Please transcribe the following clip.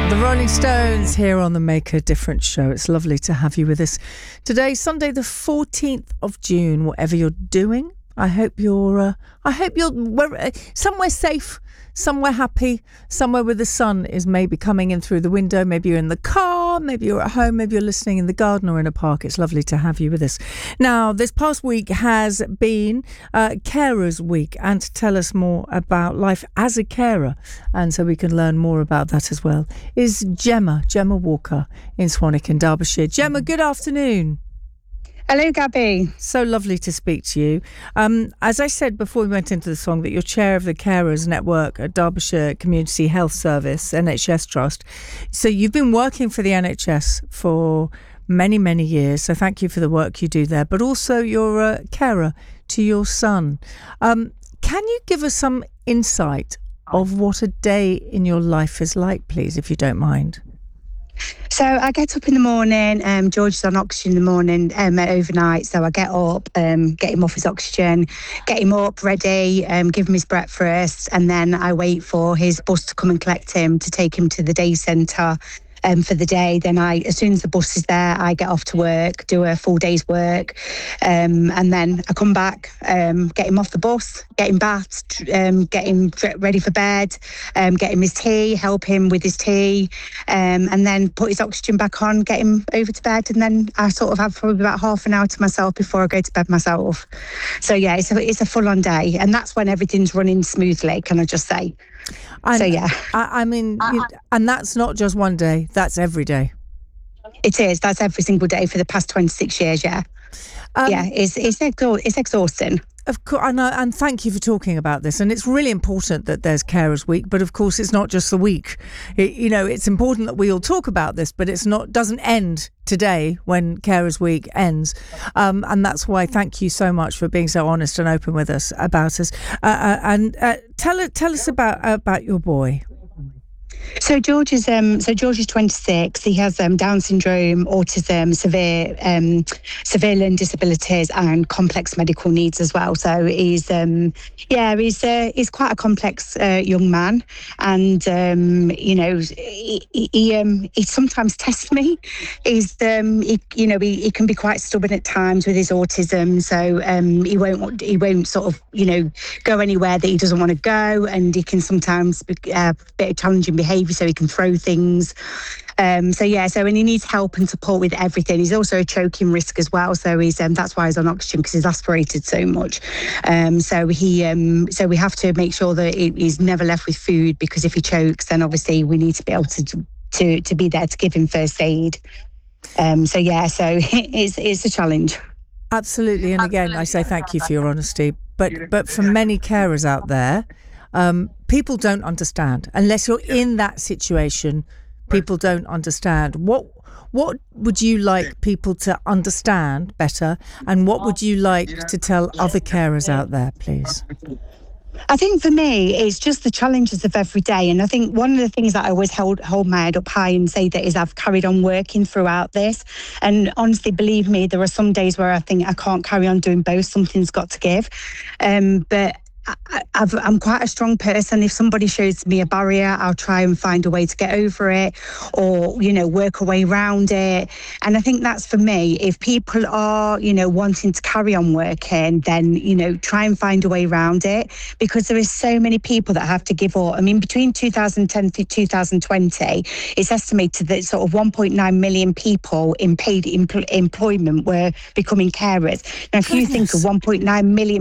The Rolling Stones here on the Make a Difference show. It's lovely to have you with us today, Sunday the 14th of June. Whatever you're doing, I hope you're somewhere safe, somewhere happy, somewhere where the sun is maybe coming in through the window. Maybe you're in the car, maybe you're at home, maybe you're listening in the garden or in a park. It's lovely to have you with us. Now, this past week has been Carers Week, and to tell us more about life as a carer, and so we can learn more about that as well, is Gemma Walker in Swanwick in Derbyshire. Gemma, good afternoon. Hello, Gabby. So lovely to speak to you. As I said before we went into the song, that you're chair of the Carers Network at Derbyshire Community Health Service, NHS Trust. So you've been working for the NHS for many, many years. So thank you for the work you do there. But also you're a carer to your son. Can you give us some insight of what a day in your life is like, please, if you don't mind? So I get up in the morning, George's on oxygen in the morning overnight, so I get up, get him off his oxygen, get him up, ready, give him his breakfast, and then I wait for his bus to come and collect him to take him to the day centre for the day. Then as soon as the bus is there, I get off to work, do a full day's work, and then I come back, get him off the bus, get him bathed, get him ready for bed, get him his tea, help him with his tea, and then put his oxygen back on, get him over to bed, and then I sort of have probably about half an hour to myself before I go to bed myself. So yeah, it's a full-on day, and that's when everything's running smoothly, can I just say. And, so yeah, and that's not just one day, that's every day. It is. That's every single day for the past 26 years. Yeah, it's exhausting. Of course, and thank you for talking about this. And it's really important that there's Carers Week, but of course, it's not just the week. It's important that we all talk about this, but doesn't end today when Carers Week ends. And that's why thank you so much for being so honest and open with us about us. And tell us about your boy. So George is 26. He has Down syndrome, autism, severe learning disabilities, and complex medical needs as well. So he's quite a complex young man, and he sometimes tests me. He can be quite stubborn at times with his autism. So he won't sort of go anywhere that he doesn't want to go, and he can sometimes be a bit of challenging behaviour. So he can throw things. And he needs help and support with everything. He's also a choking risk as well. So that's why he's on oxygen, because he's aspirated so much. So we have to make sure that he's never left with food, because if he chokes, then obviously we need to be able to be there to give him first aid. So it's a challenge. Absolutely. And again, I say thank you for your honesty. But for many carers out there, people don't understand unless you're in that situation. People don't understand. What would you like people to understand better, and what would you like to tell other carers out there, please? I think for me, it's just the challenges of every day. And I think one of the things that I always hold my head up high and say that is I've carried on working throughout this. And honestly, believe me, there are some days where I think I can't carry on doing both. Something's got to give. But I'm quite a strong person. If somebody shows me a barrier, I'll try and find a way to get over it, or work a way around it. And I think that's for me. If people are wanting to carry on working, then try and find a way around it, because there is so many people that have to give up. I mean, between 2010 to 2020, it's estimated that sort of 1.9 million people in paid employment were becoming carers. Now, if you think of 1.9 million